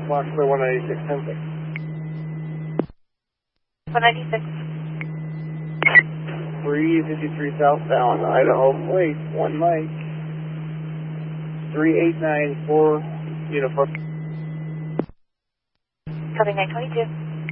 Block clear 196, 10-6. 196. 353 southbound, Idaho Place, 1 Mike. 3894, uniform. Copy 922.